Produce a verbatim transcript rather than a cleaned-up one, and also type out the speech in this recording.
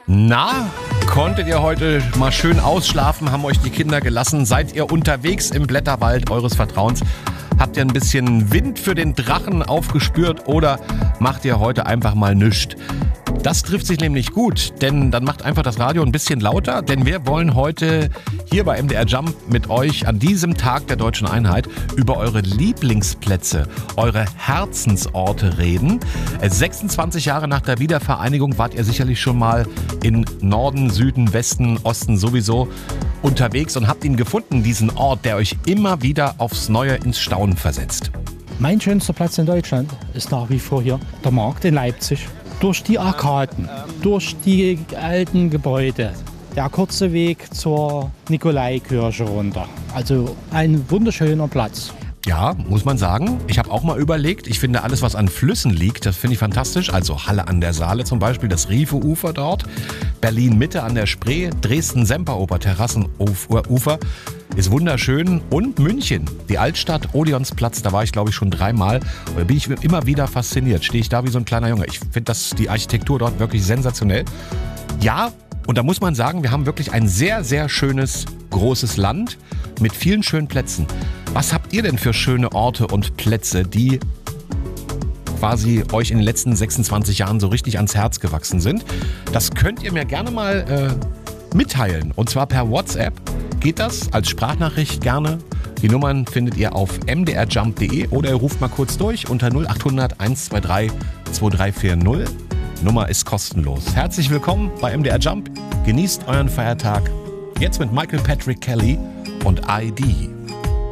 Na, konntet ihr heute mal schön ausschlafen? Haben euch die Kinder gelassen? Seid ihr unterwegs im Blätterwald eures Vertrauens? Habt ihr ein bisschen Wind für den Drachen aufgespürt oder macht ihr heute einfach mal nichts? Das trifft sich nämlich gut, denn dann macht einfach das Radio ein bisschen lauter, denn wir wollen heute hier bei M D R Jump mit euch an diesem Tag der Deutschen Einheit über eure Lieblingsplätze, eure Herzensorte reden. sechsundzwanzig Jahre nach der Wiedervereinigung wart ihr sicherlich schon mal in Norden, Süden, Westen, Osten sowieso unterwegs und habt ihn gefunden, diesen Ort, der euch immer wieder aufs Neue ins Staunen versetzt. Mein schönster Platz in Deutschland ist nach wie vor hier der Markt in Leipzig. Durch die Arkaden, durch die alten Gebäude, der kurze Weg zur Nikolaikirche runter. Also ein wunderschöner Platz. Ja, muss man sagen. Ich habe auch mal überlegt, ich finde alles, was an Flüssen liegt, das finde ich fantastisch. Also Halle an der Saale zum Beispiel, das Riefeufer dort, Berlin-Mitte an der Spree, Dresden-Semperoper Terrassenufer ist wunderschön und München, die Altstadt, Odeonsplatz, da war ich glaube ich schon dreimal. Da bin ich immer wieder fasziniert, stehe ich da wie so ein kleiner Junge. Ich finde das die Architektur dort wirklich sensationell. Ja, und da muss man sagen, wir haben wirklich ein sehr, sehr schönes, großes Land mit vielen schönen Plätzen. Was habt ihr denn für schöne Orte und Plätze, die quasi euch in den letzten sechsundzwanzig Jahren so richtig ans Herz gewachsen sind? Das könnt ihr mir gerne mal äh, mitteilen. Und zwar per WhatsApp geht das, als Sprachnachricht gerne. Die Nummern findet ihr auf m d r jump punkt d e oder ihr ruft mal kurz durch unter null acht hundert eins zwei drei zwei drei vier null. Nummer ist kostenlos. Herzlich willkommen bei M D R Jump. Genießt euren Feiertag. Jetzt mit Michael Patrick Kelly und I D